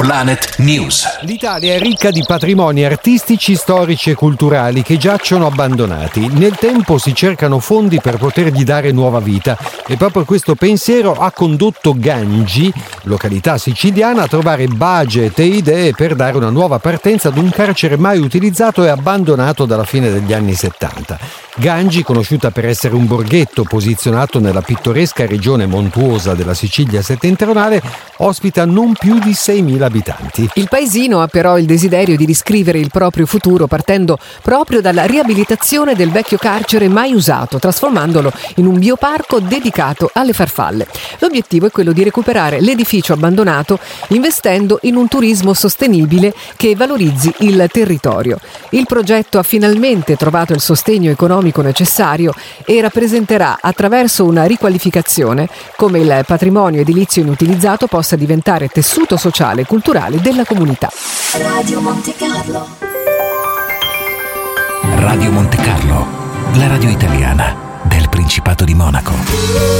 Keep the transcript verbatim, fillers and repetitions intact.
Planet News. L'Italia è ricca di patrimoni artistici, storici e culturali che giacciono abbandonati. Nel tempo si cercano fondi per potergli dare nuova vita e proprio questo pensiero ha condotto Gangi, località siciliana, a trovare budget e idee per dare una nuova partenza ad un carcere mai utilizzato e abbandonato dalla fine degli anni settanta. Gangi, conosciuta per essere un borghetto posizionato nella pittoresca regione montuosa della Sicilia settentrionale, ospita non più di seimila abitanti. Il paesino ha però il desiderio di riscrivere il proprio futuro partendo proprio dalla riabilitazione del vecchio carcere mai usato, trasformandolo in un bioparco dedicato alle farfalle. L'obiettivo è quello di recuperare l'edificio abbandonato investendo in un turismo sostenibile che valorizzi il territorio. Il progetto ha finalmente trovato il sostegno economico necessario e rappresenterà, attraverso una riqualificazione, come il patrimonio edilizio inutilizzato possa diventare tessuto sociale e culturale della comunità. Radio Monte Carlo. Radio Monte Carlo, la radio italiana del Principato di Monaco.